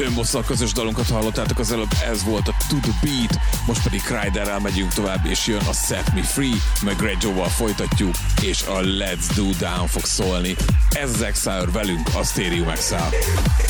Bőmbosszal közös dalunkat hallottátok az előbb, ez volt a To The Beat, most pedig Kryderrel megyünk tovább, és jön a Set Me Free, meg Greggio-val folytatjuk, és a Let's Do Down fog szólni. Ez az Exile velünk a Stereo Exile.